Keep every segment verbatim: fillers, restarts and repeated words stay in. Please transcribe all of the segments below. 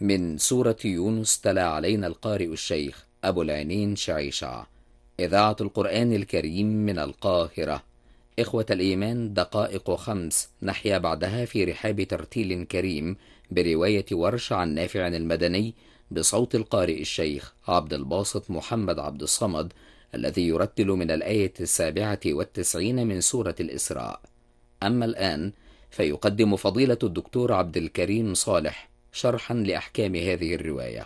من سورة يونس تلا علينا القارئ الشيخ أبو العينين شعيشع. إذاعة القرآن الكريم من القاهرة. إخوة الإيمان، دقائق خمس نحيا بعدها في رحاب ترتيل كريم برواية ورش عن نافع المدني بصوت القارئ الشيخ عبد الباسط محمد عبد الصمد، الذي يرتل من الآية السابعة والتسعين من سورة الإسراء. أما الآن فيقدم فضيلة الدكتور عبد الكريم صالح شرحا لأحكام هذه الرواية.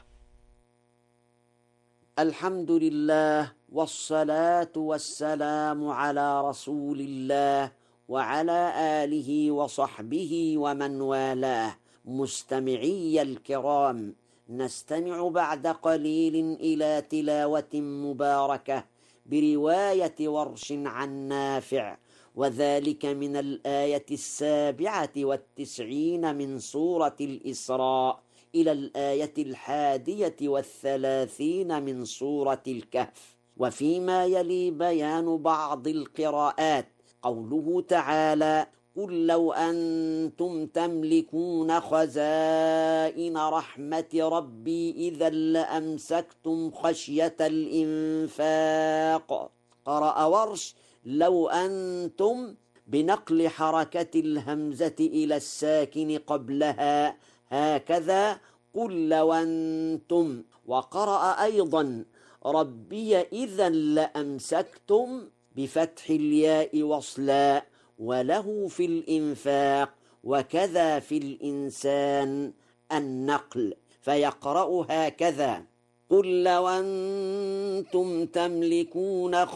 الحمد لله والصلاة والسلام على رسول الله وعلى آله وصحبه ومن والاه. مستمعي الكرام، نستمع بعد قليل إلى تلاوة مباركة برواية ورش عن نافع، وذلك من الآية السابعة والتسعين من سورة الإسراء إلى الآية الحادية والثلاثين من سورة الكهف. وفيما يلي بيان بعض القراءات. قوله تعالى: قل لو أنتم تملكون خزائن رحمة ربي إذا لأمسكتم خشية الإنفاق. قرأ ورش: لو أنتم، بنقل حركة الهمزة إلى الساكن قبلها، هكذا قل لو أنتم. وقرأ أيضا: ربي إذا لأمسكتم بفتح الياء وصلا، وله في الإنفاق وكذا في الإنسان النقل، فيقرأ هكذا: قل لو أنتم تملكون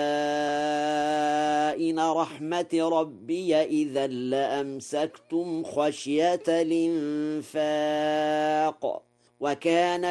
خزائن رحمة ربي إذا لأمسكتم خشية الإنفاق وكان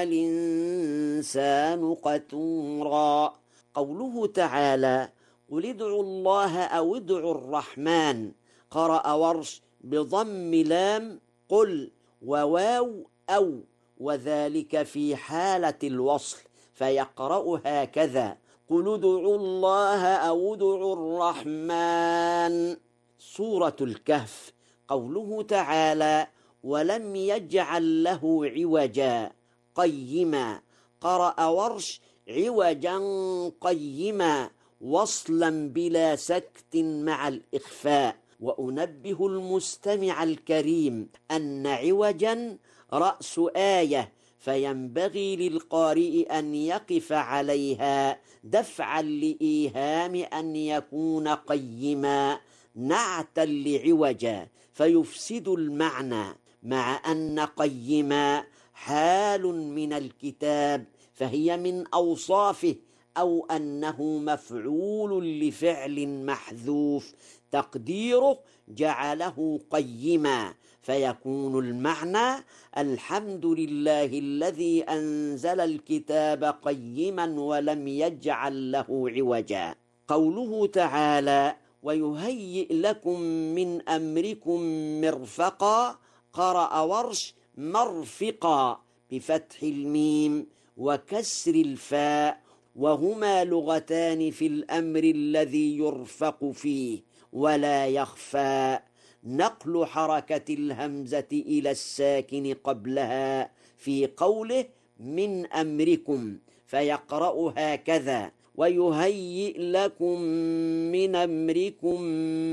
الإنسان قتورا. قوله تعالى: قل ادعوا الله أو ادعوا الرحمن. قرأ ورش بضم لام قل وواو أو، وذلك في حالة الوصل، فيقرأ هكذا: قل ادعوا الله أو ادعوا الرحمن. سورة الكهف. قوله تعالى: ولم يجعل له عوجا قيما. قرأ ورش عوجا قيما وصلا بلا سكت مع الإخفاء. وأنبه المستمع الكريم أن عوجا رأس آية، فينبغي للقارئ أن يقف عليها دفعا لإيهام أن يكون قيما نعتا لعوجا فيفسد المعنى، مع أن قيما حال من الكتاب فهي من أوصافه، أو أنه مفعول لفعل محذوف تقديره جعله قيما، فيكون المعنى: الحمد لله الذي أنزل الكتاب قيما ولم يجعل له عوجا. قوله تعالى: ويهيئ لكم من أمركم مرفقا. قرأ ورش مرفقا بفتح الميم وكسر الفاء، وهما لغتان في الأمر الذي يرفق فيه ولا يخفى. نقل حركة الهمزة إلى الساكن قبلها في قوله من أمركم، فيقرأ هكذا: ويهيئ لكم من أمركم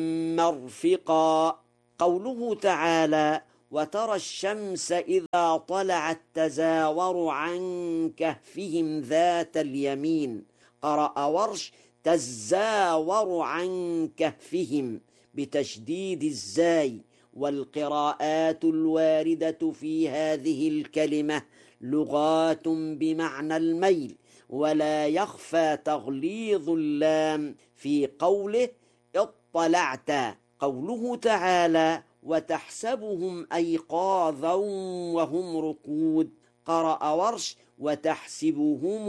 مرفقا. قوله تعالى: وترى الشمس إذا طلعت تزاور عن كهفهم ذات اليمين. قرأ ورش تزاور عن كهفهم بتشديد الزاي. والقراءات الواردة في هذه الكلمة لغات بمعنى الميل، ولا يخفى تغليظ اللام في قوله اطلعت. قوله تعالى: وتحسبهم أيقاظا وهم رقود. قرأ ورش وتحسبهم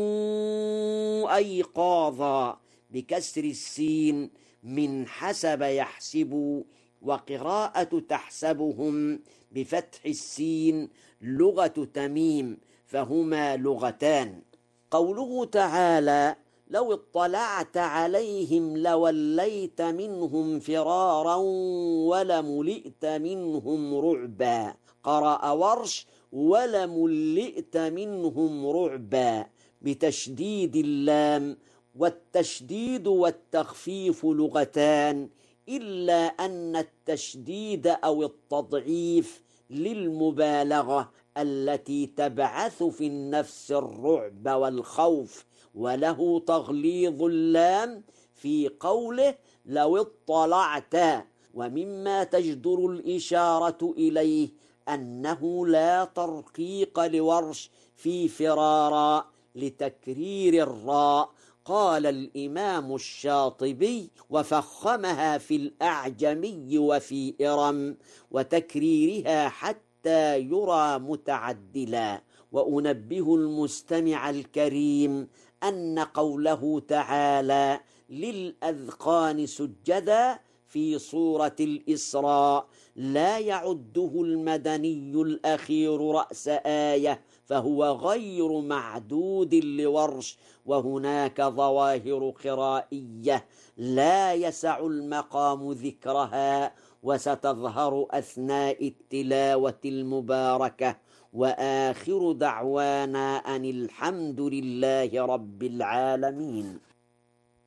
أيقاظا بكسر السين من حسب يحسب. وقراءة تحسبهم بفتح السين لغة تميم، فهما لغتان. قوله تعالى: لو اطلعت عليهم لوليت منهم فرارا ولملئت منهم رعبا. قرأ ورش ولملئت منهم رعبا بتشديد اللام، والتشديد والتخفيف لغتان، إلا أن التشديد أو التضعيف للمبالغة التي تبعث في النفس الرعب والخوف، وله تغليظ اللام في قوله لو اطلعت. ومما تجدر الإشارة إليه أنه لا ترقيق لورش في فرارا لتكرير الراء. قال الإمام الشاطبي وفخمها في الأعجمي وفي إرم، وتكريرها حتى يرى متعدلا. وأنبه المستمع الكريم أن قوله تعالى للأذقان سجدا في سورة الإسراء لا يعده المدني الأخير رأس آية، فهو غير معدود لورش، وهناك ظواهر قرائية لا يسع المقام ذكرها، وستظهر أثناء التلاوة المباركة. وآخر دعوانا أن الحمد لله رب العالمين.